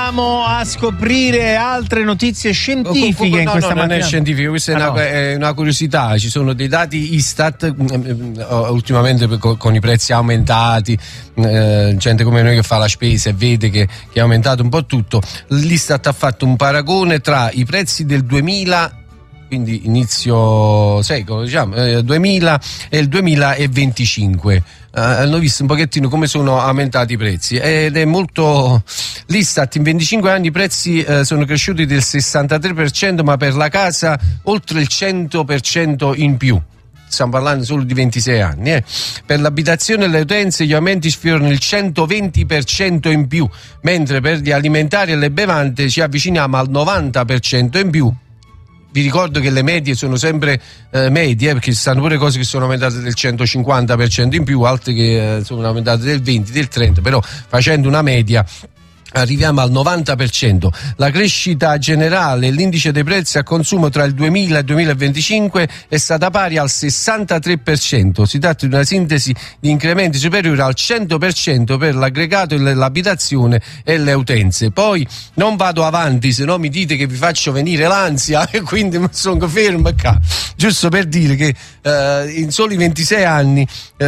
andiamo a scoprire altre notizie scientifiche in questa mattina. Non è scientifico, questa è una curiosità. Ci sono dei dati Istat ultimamente con i prezzi aumentati, gente come noi che fa la spesa e vede che è aumentato un po' tutto. L'Istat ha fatto un paragone tra i prezzi del 2000, quindi inizio secolo, 2000 e il 2025. Hanno visto un pochettino come sono aumentati i prezzi ed è molto. L'Istat in 25 anni i prezzi sono cresciuti del 63%, ma per la casa oltre il 100% in più. Stiamo parlando solo di 26 anni. Per l'abitazione e le utenze gli aumenti sfiorano il 120% in più, mentre per gli alimentari e le bevande ci avviciniamo al 90% in più. Vi ricordo che le medie sono sempre medie, perché ci stanno pure cose che sono aumentate del 150% in più, altre che sono aumentate del 20, del 30, però facendo una media arriviamo al 90%. La crescita generale, l'indice dei prezzi a consumo tra il 2000 e il 2025 è stata pari al 63%. Si tratta di una sintesi di incrementi superiori al 100% per l'aggregato, l'abitazione e le utenze. Poi non vado avanti, se no mi dite che vi faccio venire l'ansia e quindi mi sono fermo qua. Giusto per dire che in soli 26 anni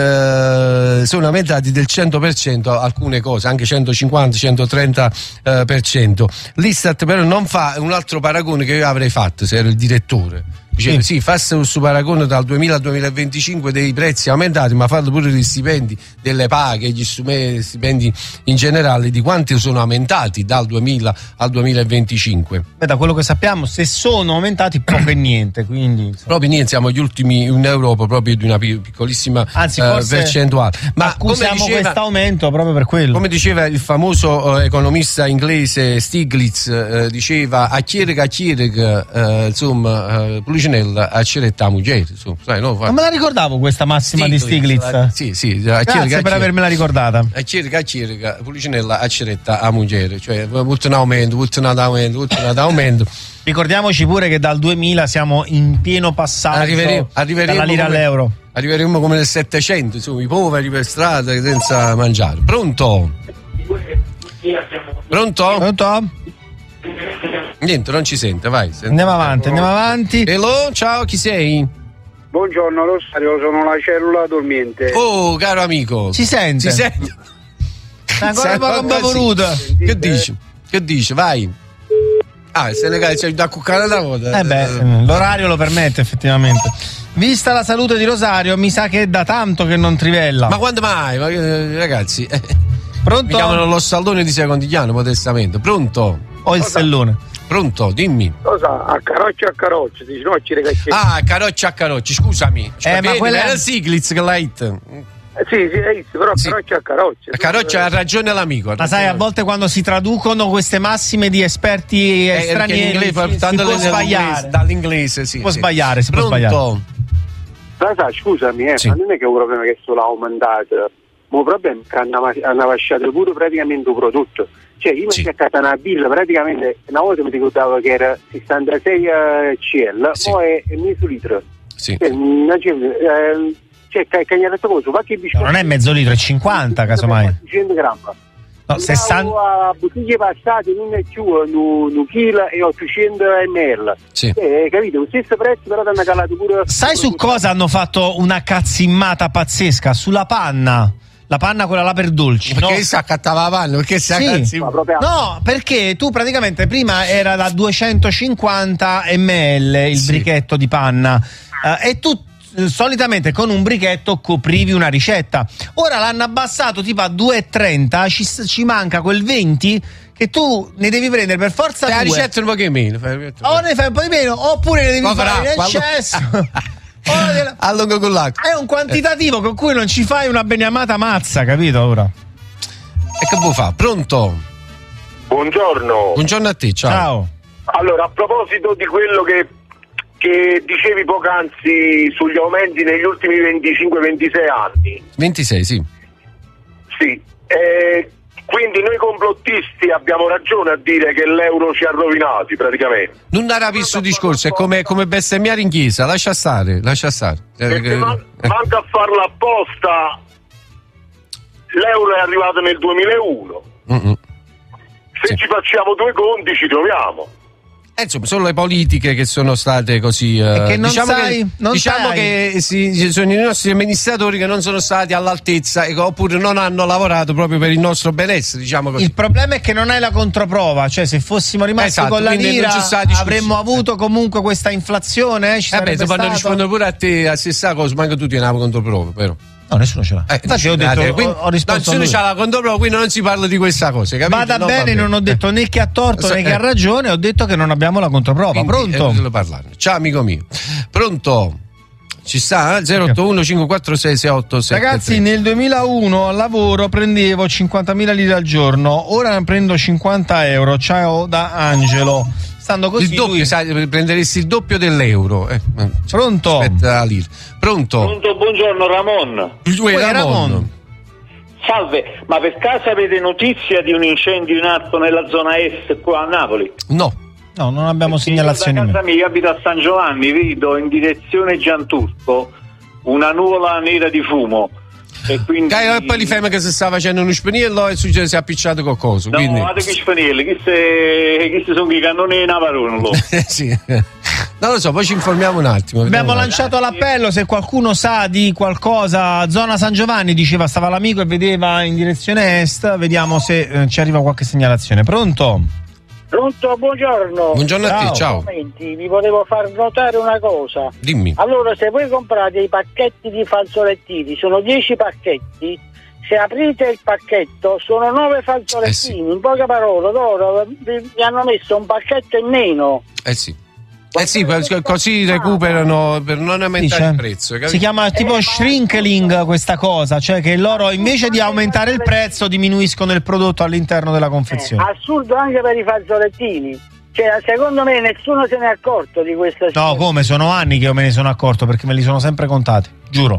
sono aumentati del 100% alcune cose, anche 150, 130%. L'Istat però non fa un altro paragone che io avrei fatto se ero il direttore. Diceva sì, fasse questo paragone dal 2000 al 2025 dei prezzi aumentati, ma fatelo pure gli stipendi delle paghe, gli stipendi in generale, di quanti sono aumentati dal 2000 al 2025. Da quello che sappiamo, se sono aumentati poco e niente, quindi proprio niente, siamo gli ultimi in Europa proprio di una piccolissima percentuale. Ma accusiamo questo aumento proprio per quello. Come diceva il famoso economista inglese Stiglitz, diceva a chierica insomma Pulicinella a ceretta mujer, sai, no? Non me la ricordavo questa massima di Stiglitz. Sì, grazie per avermela ricordata. A chierica Pulicinella a ceretta a mujer, cioè tutto un aumento. Ricordiamoci pure che dal 2000 siamo in pieno passaggio dalla lira all'euro. Arriveremo come nel 700, insomma, i poveri per strada senza mangiare. Pronto? Niente, non ci sente, vai. Andiamo avanti. Hello, ciao, chi sei? Buongiorno Rosario, sono la cellula dormiente. Oh, caro amico. Si sente? Ancora poco voluta. Che dici? Vai. Se ne c'è da cuccare da volta. L'orario lo permette effettivamente. Vista la salute di Rosario, mi sa che è da tanto che non trivella. Ma quando mai? Ragazzi. Pronto? Mi chiamano lo stallone di Secondigliano, modestamente. Pronto? O il sellone. Pronto, dimmi. Cosa? A caroccia, dici no, a caroccia, scusami. Ma quella è la Stiglitz che l'ha hit. Sì, però sì. Caroccia. Caroccia ha ragione l'amico. Ma sai, a volte quando si traducono queste massime di esperti stranieri si può sbagliare. Dall'inglese, sì. Si può sbagliare. Scusami, sì. Ma non è che è un problema che solo aumentato. Ma il problema è che hanno lasciato pure praticamente un prodotto. Cioè, io mi sono accattato una birra, praticamente una volta mi ricordavo che era 66 CL, sì. Poi è mezzo litro. Sì. Cioè, cagnaretta cosa, qualche biscotto. Non è mezzo litro, è 50 casomai. 100 grammi. No, 60. Bottiglie passate non è più 1 chilo e 800 ml. Sì. Capito? Lo stesso prezzo, però hanno calato pure. Sai su cosa hanno fatto una cazzimata pazzesca? Sulla panna. La panna quella là per dolci. Perché si accattava la panna? Perché si No, perché tu praticamente prima era da 250 ml il brichetto di panna e tu solitamente con un brichetto coprivi una ricetta. Ora l'hanno abbassato tipo a 2,30, ci manca quel 20 che tu ne devi prendere per forza la ricetta un po' che meno. O ne fai un po' di meno oppure ne devi fare in eccesso. A lungo con l'acqua. È un quantitativo con cui non ci fai una beniamata mazza, capito ora? E che può fare? Pronto? Buongiorno a te, ciao. Allora, a proposito di quello che dicevi poc'anzi sugli aumenti negli ultimi 25-26 anni. 26, sì. Sì. Quindi noi complottisti abbiamo ragione a dire che l'euro ci ha rovinati praticamente. Non era visto il discorso, è come bestemmiare in chiesa, lascia stare. Perché manca a farla apposta, l'euro è arrivato nel 2001. Se ci facciamo due conti ci troviamo. Insomma, sono le politiche che sono state così. Che non diciamo sai, che sono i nostri amministratori che non sono stati all'altezza oppure non hanno lavorato proprio per il nostro benessere, diciamo così. Il problema è che non hai la controprova, cioè se fossimo rimasti con la lira avremmo avuto comunque questa inflazione. Dopo non rispondo pure a te a stessa cosa, manco tu tieni la controprova, però. No, nessuno ce l'ha. Infatti ho detto, ho risposto nessuno c'ha la controprova, quindi non si parla di questa cosa, capito? Vada bene, non ho detto né che ha torto né che ha ragione, ho detto che non abbiamo la controprova. Quindi, pronto? Ciao amico mio. Pronto? Ci sta? 081 546 6873. Ragazzi, nel 2001 al lavoro prendevo 50.000 lire al giorno, ora ne prendo 50 euro. Ciao da Angelo. Stando così, il doppio, sai, prenderesti il doppio dell'euro. Pronto? Aspetta la lira. Pronto, buongiorno Ramon. Ramon. Salve, ma per caso avete notizia di un incendio in atto nella zona est qua a Napoli? No, non abbiamo segnalazioni. Da casa mia, abito a San Giovanni, vedo in direzione Gianturco una nuvola nera di fumo. E quindi poi li ferma che si sta facendo uno spaniello e si è appiccicato qualcosa. No, quindi... guarda che spanielli, questi sono i cannoni di Navarone. Sì. Non lo so, poi ci informiamo un attimo. Abbiamo lanciato l'appello, se qualcuno sa di qualcosa. Zona San Giovanni, diceva, stava l'amico e vedeva in direzione est. Vediamo se ci arriva qualche segnalazione. Pronto? Pronto, buongiorno. Buongiorno a te, ciao. Vi volevo far notare una cosa. Dimmi. Allora, se voi comprate i pacchetti di fazzolettini, sono 10 pacchetti, se aprite il pacchetto sono 9 fazzolettini. Sì. In poche parole, loro vi hanno messo un pacchetto in meno. Sì, così recuperano per non aumentare il prezzo. Capito? Si chiama tipo shrinkling questa cosa, cioè che loro invece di aumentare il prezzo diminuiscono il prodotto all'interno della confezione. Assurdo anche per i fazzolettini. Cioè, secondo me nessuno se ne è accorto di questa storia. No, come? Sono anni che io me ne sono accorto perché me li sono sempre contati, giuro.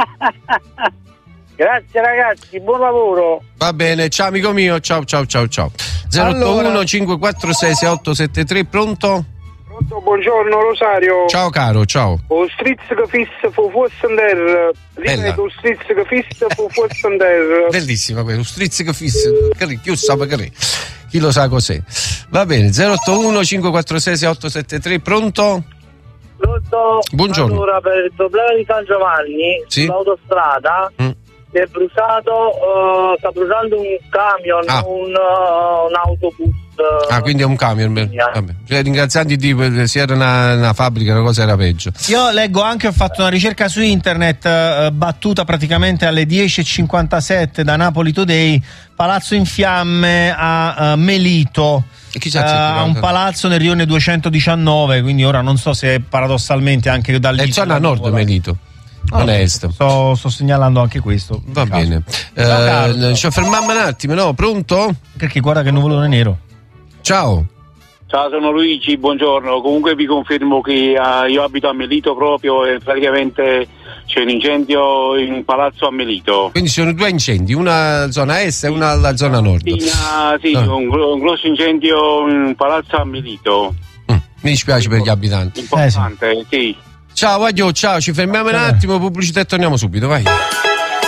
Grazie ragazzi, buon lavoro. Va bene, ciao amico mio, ciao. 081 546 6873, pronto? Buongiorno Rosario. Ciao caro, ciao. O strizz che fissa fu fussender. Ripeto, strizz che fissa fu fussender. Bellissima quella, strizz che fissa. Chi lo sa che chi lo sa cos'è. Va bene, 081 546 6873, pronto? Pronto? Buongiorno. Allora, per il problema di San Giovanni, sull'autostrada è bruciato, sta bruciando un camion, un autobus. Quindi è un camion. Vabbè. Cioè, ringraziando Dio, se era una fabbrica, una cosa era peggio. Io leggo anche, ho fatto una ricerca su internet, battuta praticamente alle 10:57 da Napoli Today, palazzo in fiamme a Melito. A un palazzo nel rione 219, quindi ora non so se paradossalmente anche da lì. È zona nord Melito. Non è est. Sto segnalando anche questo. Va bene. Ci fermiamo un attimo, no? Pronto? Perché guarda che nuvolone nero. Ciao, sono Luigi, buongiorno. Comunque vi confermo che io abito a Melito proprio e praticamente c'è un incendio in un palazzo a Melito. Quindi ci sono due incendi, una alla zona est e una alla zona nord. Un grosso incendio in un palazzo a Melito. Mi dispiace per gli abitanti. Importante, sì. Ciao, ciao, ci fermiamo un attimo, pubblicità e torniamo subito, vai.